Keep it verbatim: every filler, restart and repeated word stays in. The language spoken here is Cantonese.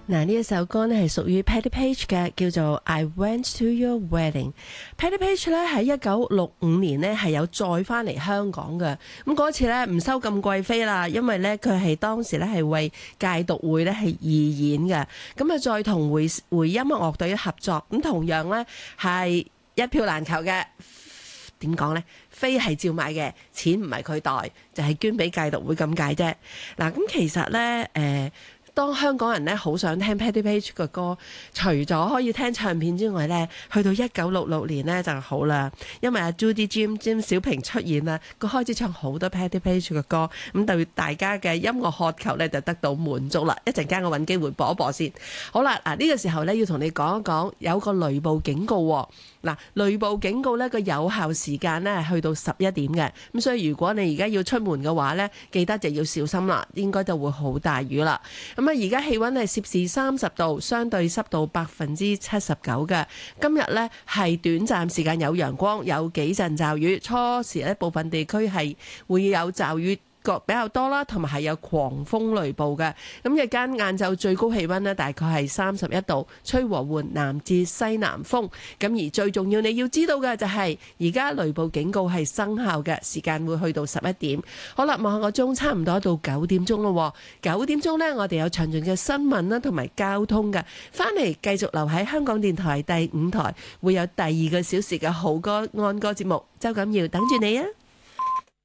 嗱，呢一首歌呢係屬於 Patti Page 嘅，叫做 I Went to Your Wedding。Patti Page 咧喺一九六五年呢係有再翻嚟香港嘅，咁嗰次呢唔收咁貴飛啦，因為呢佢係當時呢係為戒毒會呢係義演嘅，咁啊再同回回音樂樂隊合作，咁同樣呢係一票難求嘅。點講呢？飛係照買嘅，錢唔係佢袋，就係、是、捐俾戒毒會咁解啫。嗱，咁其實呢。誒、呃。當香港人咧好想聽 Patti Page 嘅歌，除咗可以聽唱片之外咧，去到一九六六年咧就好啦，因為阿 Judy Jim Jim 小平出現啦，佢開始唱好多 Patti Page 嘅歌，咁對大家嘅音樂渴求咧就得到滿足啦。一陣間我揾機會播一播先。好啦，嗱、這、呢個時候咧要同你講一講，有個雷暴警告喎。嗱，雷暴警告咧個有效時間咧係去到十一點嘅，咁所以如果你而家要出門嘅話咧，記得就要小心啦，應該就會好大雨啦。咁啊，而家氣溫係攝氏三十度，相對濕度百分之七十九嘅。今日呢係短暫時間有陽光，有幾陣驟雨。初時呢部分地區係會有驟雨比較多啦，同埋係有狂風雷暴嘅。咁日間晏晝最高氣溫呢大概係三十一度，吹和緩南至西南風。咁而最重要你要知道嘅就係，而家雷暴警告係生效嘅，時間會去到十一點。好啦，望下個鐘，差唔多到九點鐘咯。九點鐘呢，我哋有詳盡嘅新聞啦，同埋交通嘅。翻嚟繼續留喺香港電台第五台，會有第二個小時嘅好歌安歌節目。周錦耀等住你啊！